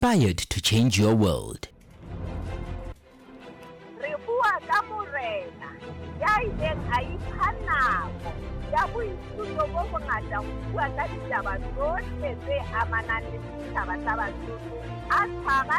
inspired to change your world. Re bua ka morena ya ileng a ipha nako ya boithuto bo bongata ho bua ka ditaba tsohle tse amanang le setjhaba sa Basotho, a tshwara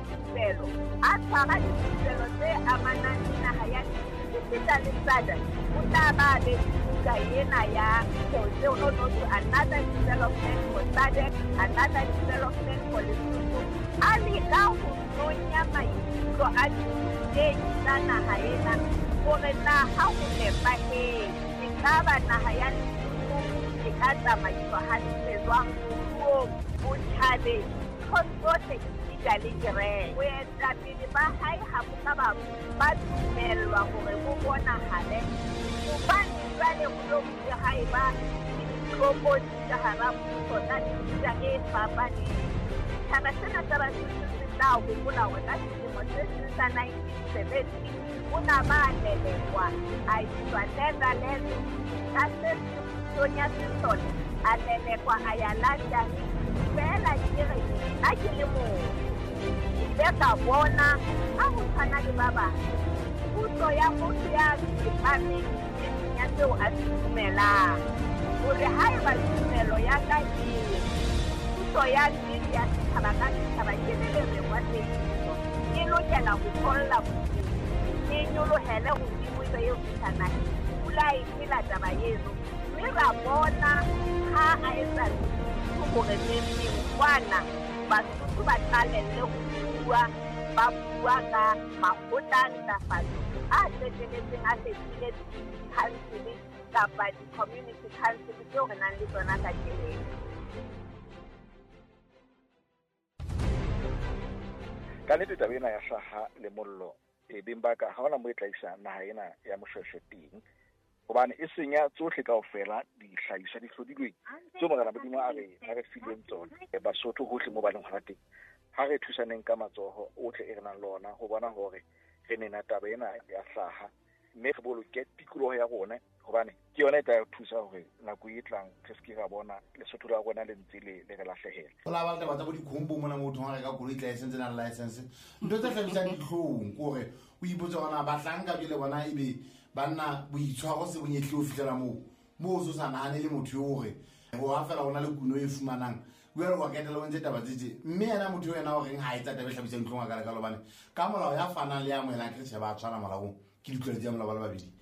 dithupelo tse amanang le naha ya Sefita le SADC. O tla ba le buka ena ya another development for SADC, another development for Lesotho. A leka ho nonya maikutlo a ditsebi tsa naha ena hore na ha ho nepahetse ka ba naha ya Lesotho e ka tsamaiswa hantle jwang moruong, botjhabeng, tsohle le kereke. Boetapele ba hae ha bo ka ba dumellwa hore bo bonahale hobane jwale ho lokile haeba ditlokodi ka hara puso tsa mefuta e fapaneng. Setjhaba sena sa Basotho se tla hopola hore ka selemo se seng sa 1970 o na ba lelekwa a iswa Netherlands ka se Sonia Sisole a lelekwa a ya London fela kere a ke le moo ile ka bona a ho tshwana le ba bang puso ya motho ya tsepameng ya tseo a se dumelang hore haeba tumelo ya ka puso ya nnete ya setjhaba ka setjhaba ke lelekwa tsebiso e lokela ho tholla e nyolohele hodimo eo setjhana pula e phela taba eno mme ra bona ha a etsa hore neng kwana Basotho ba qalelle ho ba bua ka makgotla a ntlafatso a qetelletseng a fetile council kapa di-community council tseo re nang le tsona ka keleng. Ka nnete taba ena ya hlaha le mollo beng ba ka ha hona mo e tlaisa naha ena ya Moshweshwe teng hobane e senya tsohle kaofela dihlahiswa di hlodilweng tseo Morena Modimo a re fileng tsona Basotho hohle mo ba leng hona teng. Ha re thusaneng ka matsoho ohle e re nang le ona ho bona hore re nena taba ena ya hlaha mme re boloke tikoloho ya rona hobane ke yona e tla thusa hore nako e tlang re se ke ra bona Lesotho la rona le ntse le re lahlehela. Ho la ba taba tsa bo dikhombo mona motho ha re ka koloi license na license ntho tse hlabisang dihlong kore o ipotsa hona ba hlanka bile bona ebe banna boitshwaro se bonyehle ho fitela mo so sa nahane le motho hore ho ha fela ona le kuno e fumanang o ya go ketela o ntse taba tse mme yena motho yena hore ha etsa taba hlabisang dihlong ka le ka lobane ka molao ya fanang le ya moela ke se ba tshwana molaong ke ditlwaelo tsa molao ba le babedi.